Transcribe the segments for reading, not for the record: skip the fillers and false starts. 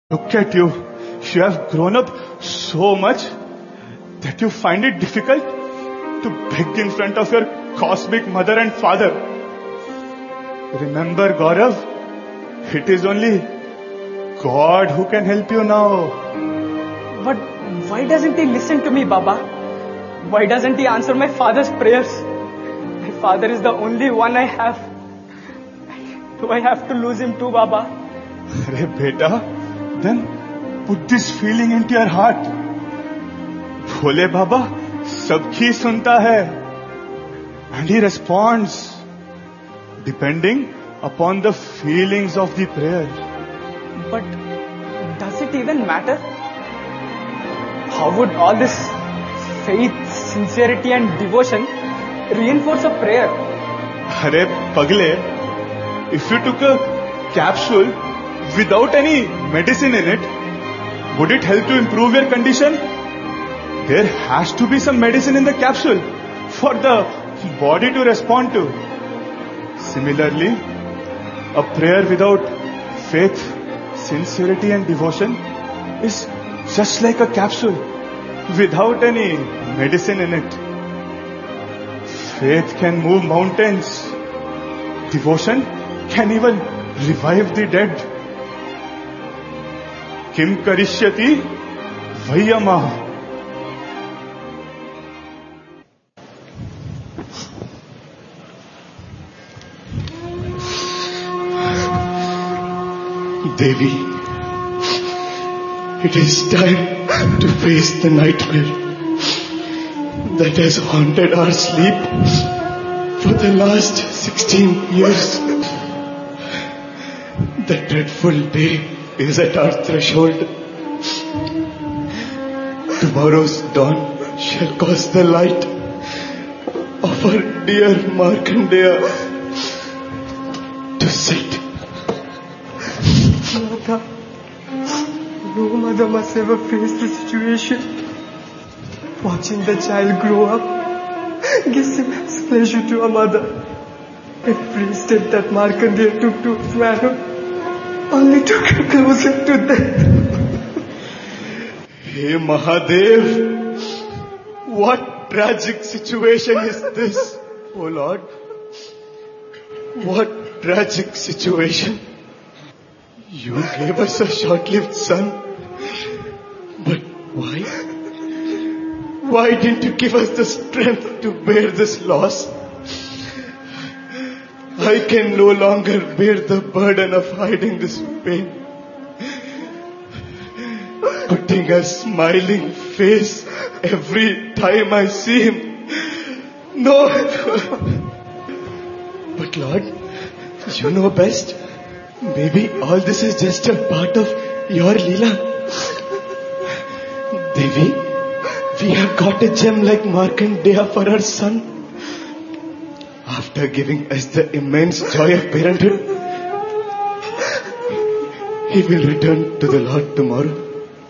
Look at you. You have grown up so much that you find it difficult to beg in front of your cosmic mother and father. Remember, Gaurav, it is only God who can help you now. But why doesn't he listen to me, Baba? Why doesn't he answer my father's prayers? My father is the only one I have. Do I have to lose him too, Baba? Arey beta, then put this feeling into your heart. Bhole Baba sabki sunta hai. And he responds depending upon the feelings of the prayer. But does it even matter? How would all this faith, sincerity and devotion reinforce a prayer? Arey pagle, if you took a capsule without any medicine in it, would it help to improve your condition? There has to be some medicine in the capsule for the body to respond to. Similarly, a prayer without faith, sincerity and devotion is just like a capsule without any medicine in it. Faith can move mountains. Devotion can even revive the dead. Kim karishyati vayama. Devi, it is time to face the nightmare that has haunted our sleep for the last 16 years. The dreadful day is at our threshold. Tomorrow's dawn shall cause the light of our dear Markandeya to set. Mother, no mother must ever face the situation. Watching the child grow up gives immense pleasure to a mother. Every step that Markandeya took to his manhood only took her closer to death. Hey Mahadev, what tragic situation is this, oh Lord? What tragic situation? You gave us a short-lived son, but why? Why didn't you give us the strength to bear this loss? I can no longer bear the burden of hiding this pain. Putting a smiling face every time I see him. No. But Lord, you know best. Maybe all this is just a part of your Leela. Devi, we have got a gem like Markandeya for our son. After giving us the immense joy of parenthood, he will return to the Lord tomorrow.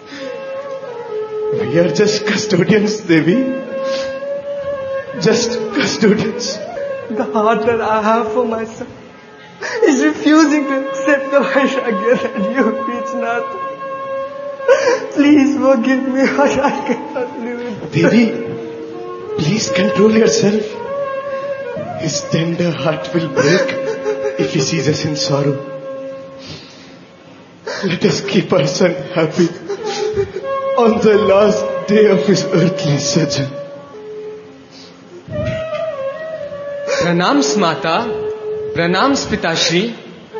We are just custodians, Devi. Just custodians. The heart that I have for my son is refusing to accept the Vairagya that you preach, Nath. Please forgive me, but I cannot live with Devi, please control yourself. His tender heart will break if he sees us in sorrow. Let us keep our son happy on the last day of his earthly sojourn. Pranams Mata, Pranams Pitashri.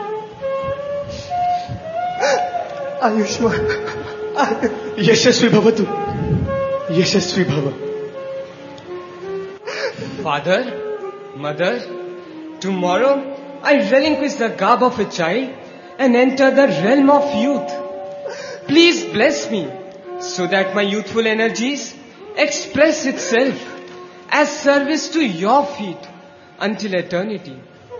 Ayushman. Yashasvi Bhavatu. Yashasvi Bhava. Father, Mother, tomorrow I relinquish the garb of a child and enter the realm of youth. Please bless me so that my youthful energies express itself as service to your feet until eternity.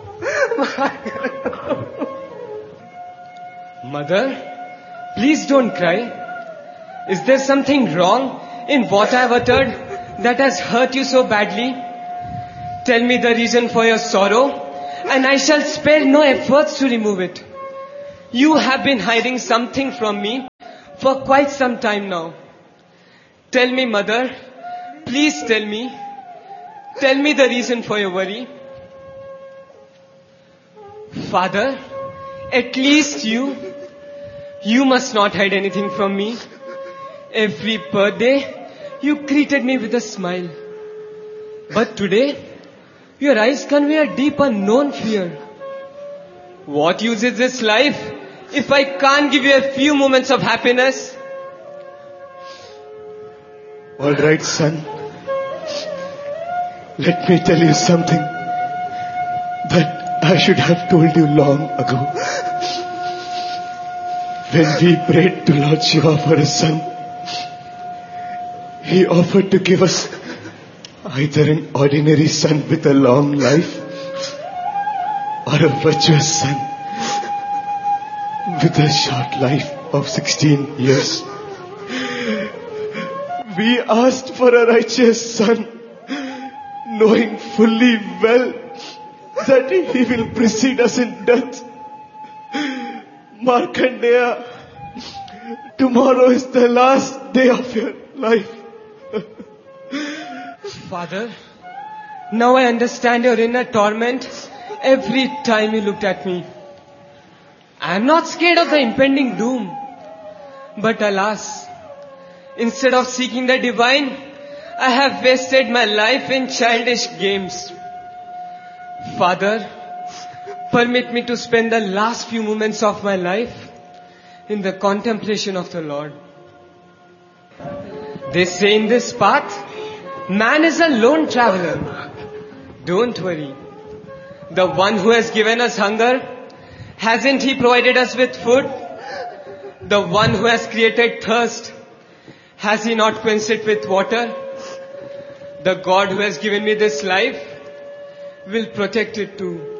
Mother, please don't cry. Is there something wrong in what I have uttered that has hurt you so badly? Tell me the reason for your sorrow, and I shall spare no efforts to remove it. You have been hiding something from me for quite some time now. Tell me, Mother. Please tell me. Tell me the reason for your worry. Father, at least you must not hide anything from me. Every birthday, you greeted me with a smile. But today, your eyes convey a deep unknown fear. What use is this life if I can't give you a few moments of happiness? All right, son. Let me tell you something that I should have told you long ago. When we prayed to Lord Shiva for a son, he offered to give us either an ordinary son with a long life or a virtuous son with a short life of 16 years. We asked for a righteous son, knowing fully well that he will precede us in death. Markandeya, tomorrow is the last day of your life. Father, now I understand your inner torment every time you looked at me. I am not scared of the impending doom. But alas, instead of seeking the divine, I have wasted my life in childish games. Father, permit me to spend the last few moments of my life in the contemplation of the Lord. They say in this path, man is a lone traveler. Don't worry. The one who has given us hunger, hasn't he provided us with food? The one who has created thirst, has he not quenched it with water? The God who has given me this life will protect it too.